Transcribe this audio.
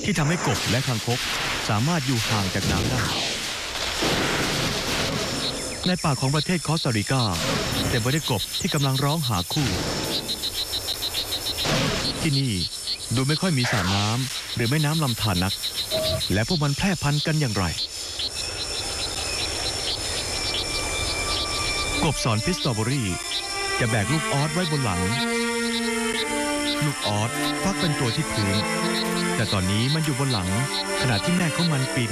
ที่ทำให้กบและคางคกสามารถอยู่ห่างจากน้ำได้ในป่าของประเทศคอสตาริกาเต็มไปด้วยกบที่กำลังร้องหาคู่ที่นี่ดูไม่ค่อยมีสระน้ำหรือแม่น้ำลำธารนักและพวกมันแพร่พันธุ์กันอย่างไรกบสอนพิสตรอเบอรี่จะแบกลูกออสไว้บนหลังลูกออสฟักเป็นตัวที่พื้นแต่ตอนนี้มันอยู่บนหลังขณะที่แม่ของมันปีน